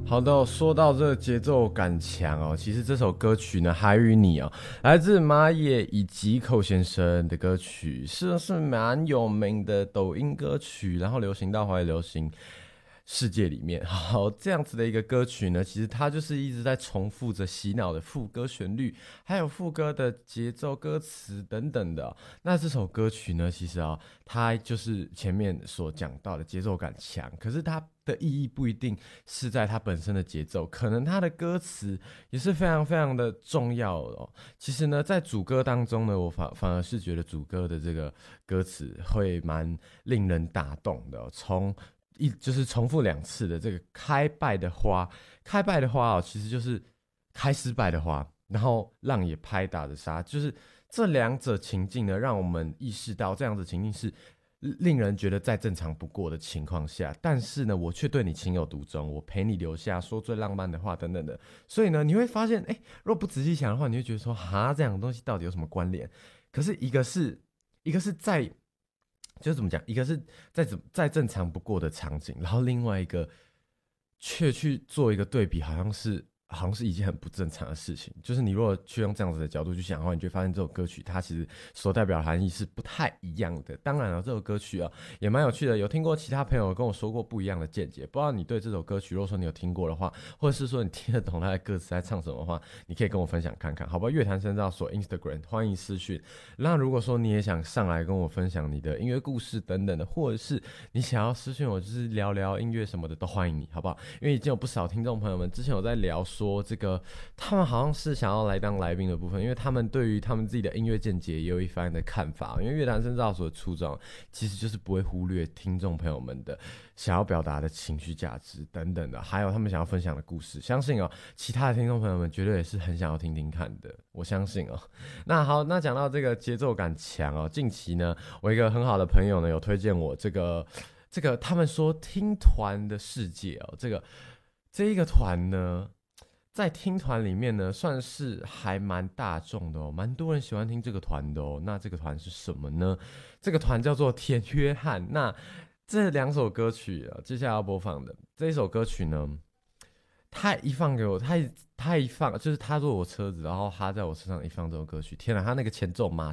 好的，说到这个节奏感强哦，其实这首歌曲呢，《还与你》哦，来自马野以及寇先生的歌曲，是蛮有名的抖音歌曲，然后流行到华语流行世界里面。好，这样子的一个歌曲呢，其实它就是一直在重复着洗脑的副歌旋律，还有副歌的节奏、歌词等等的哦。那这首歌曲呢，其实它就是前面所讲到的节奏感强，可是它的意义不一定是在它本身的节奏，可能它的歌词也是非常非常的重要哦。其实呢，在主歌当中呢，我反而是觉得主歌的这个歌词会蛮令人打动的哦。就是重复2次的这个开败的花，开败的花哦，其实就是开失败的花，然后浪也拍打着沙，就是这两者情境呢，让我们意识到这样子情境是令人觉得再正常不过的情况下，但是呢，我却对你情有独钟，我陪你留下，说最浪漫的话等等的。所以呢，你会发现，如果不仔细想的话，你会觉得说，哈，这两个东西到底有什么关联？可是一个是在就是怎么讲，一个是再正常不过的场景，然后另外一个却去做一个对比，好像是一件很不正常的事情。就是你如果去用这样子的角度去想的话，你就会发现这首歌曲它其实所代表的含义是不太一样的。当然了，这首歌曲也蛮有趣的，有听过其他朋友跟我说过不一样的见解。不知道你对这首歌曲，如果说你有听过的话，或者是说你听得懂它的歌词在唱什么的话，你可以跟我分享看看，好不好？乐坛深造所 Instagram 欢迎私讯。那如果说你也想上来跟我分享你的音乐故事等等的，或者是你想要私讯我，就是聊聊音乐什么的，都欢迎你，好不好？因为已经有不少听众朋友们之前有在聊说这个，他们好像是想要来当来宾的部分，因为他们对于他们自己的音乐见解也有一番的看法。因为乐坛深造所的初衷其实就是不会忽略听众朋友们的想要表达的情绪价值等等的，还有他们想要分享的故事。相信其他的听众朋友们绝对也是很想要听听看的，我相信那好，那讲到这个节奏感强近期呢，我一个很好的朋友呢有推荐我这个他们说听团的世界这一个团呢，在听团里面呢，算是还蛮大众的蛮多人喜欢听这个团的那这个团是什么呢？这个团叫做田约翰。那这两首歌曲接下来要播放的这一首歌曲呢，他一放给我，他一放就是他坐我车子，然后他在我车上一放这首歌曲，天哪，他那个前奏马